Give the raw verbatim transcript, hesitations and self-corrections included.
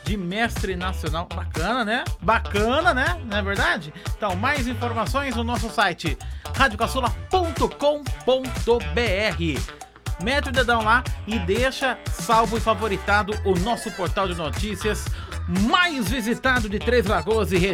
de mestre nacional. Bacana, né? Bacana, né? Não é verdade? Então, mais informações no nosso site rádio caçula ponto com ponto br. Mete o dedão lá e deixa salvo e favoritado o nosso portal de notícias mais visitado de Três Lagoas e região.